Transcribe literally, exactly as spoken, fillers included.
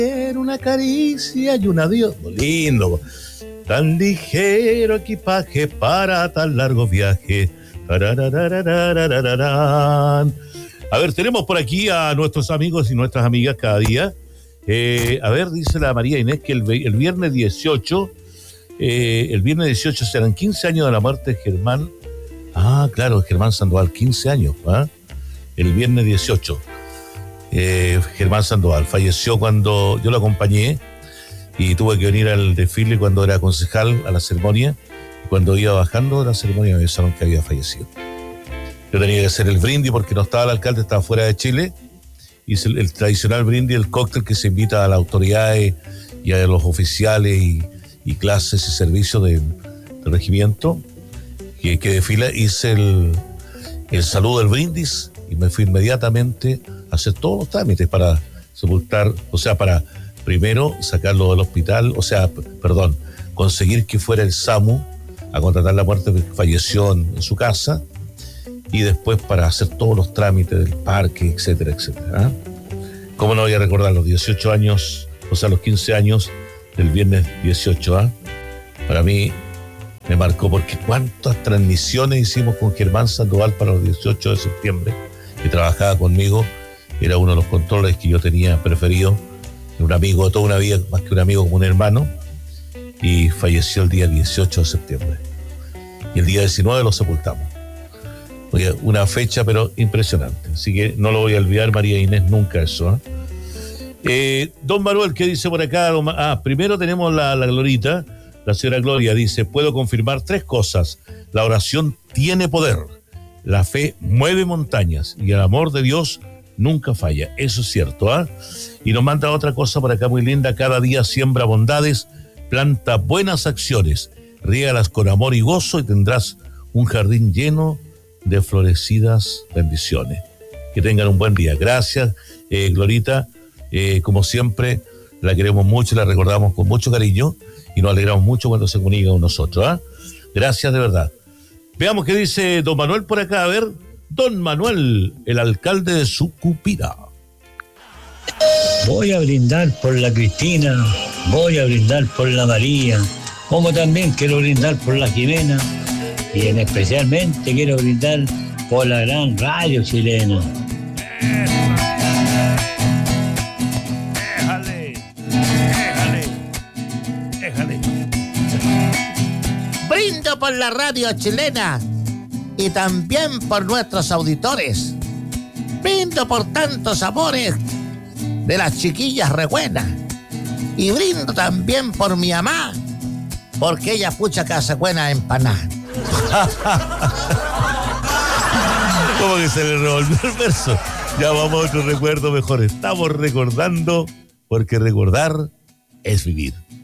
Una caricia y un adiós. Muy lindo. Tan ligero equipaje para tan largo viaje. Tararararararararán. A ver, tenemos por aquí a nuestros amigos y nuestras amigas cada día. Eh, a ver, dice la María Inés que el, el viernes dieciocho, eh, el viernes dieciocho serán quince años de la muerte de Germán. Ah, claro, Germán Sandoval, quince años. ¿eh? El viernes dieciocho. Eh, Germán Sandoval falleció cuando yo lo acompañé y tuve que venir al desfile cuando era concejal a la ceremonia. Y cuando iba bajando de la ceremonia me avisaron que había fallecido. Yo tenía que hacer el brindis porque no estaba el alcalde, estaba fuera de Chile. Hice el, el tradicional brindis, el cóctel que se invita a las autoridades y a los oficiales y, y clases y servicios de, del regimiento que, que desfila. Hice el, el saludo del brindis y me fui inmediatamente a hacer todos los trámites para sepultar, o sea, para primero sacarlo del hospital, o sea, p- perdón, conseguir que fuera el SAMU a contratar la muerte porque falleció en, en su casa, y después para hacer todos los trámites del parque, etcétera, etcétera. ¿eh? ¿Cómo no voy a recordar los dieciocho años, o sea, los quince años del viernes dieciocho? ¿eh? Para mí me marcó porque cuántas transmisiones hicimos con Germán Sandoval para los dieciocho de septiembre, que trabajaba conmigo, era uno de los controles que yo tenía preferido, un amigo de toda una vida, más que un amigo, como un hermano, y falleció el día dieciocho de septiembre. Y el día diecinueve lo sepultamos. Oye, una fecha, pero impresionante. Así que no lo voy a olvidar, María Inés, nunca eso. ¿eh? Eh, don Manuel, ¿qué dice por acá? Ah, primero tenemos la, la Glorita, la señora Gloria, dice, puedo confirmar tres cosas. La oración tiene poder, la fe mueve montañas y el amor de Dios nunca falla. Eso es cierto, ¿ah? ¿eh? Y nos manda otra cosa por acá muy linda. Cada día siembra bondades, planta buenas acciones, riégalas con amor y gozo y tendrás un jardín lleno de florecidas bendiciones. Que tengan un buen día. Gracias, eh, Glorita. Eh, como siempre, la queremos mucho, la recordamos con mucho cariño y nos alegramos mucho cuando se comunica con nosotros. ¿eh? Gracias de verdad. Veamos qué dice don Manuel por acá. A ver, don Manuel, el alcalde de Sucupira. Voy a brindar por la Cristina, voy a brindar por la María, como también quiero brindar por la Jimena, y en especialmente quiero brindar por la gran radio chilena. Déjale, déjale, déjale. Brindo por la radio chilena y también por nuestros auditores. Brindo por tantos amores de las chiquillas re buenas. Y brindo también por mi mamá, porque ella pucha que hace buena empanada. ¿Cómo que se le revolvió el verso? Ya vamos a otro recuerdo mejor. Estamos recordando, porque recordar es vivir.